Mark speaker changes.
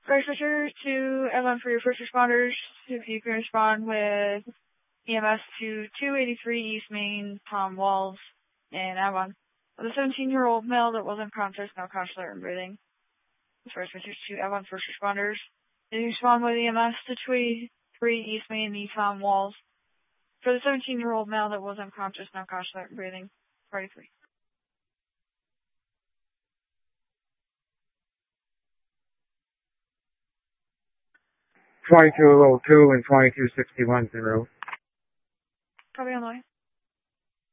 Speaker 1: First Switcher to Evan for your first responders. If you can respond with EMS to 283 East Main, Tom Walls, and Avon. With a 17-year-old male that was unconscious, no conscious and breathing. First Switcher to Avon first responders. If you respond with EMS to 283 East Main, Tom Walls. For the 17-year-old male that was unconscious, no conscious and breathing. 43.
Speaker 2: 2202 and 22610.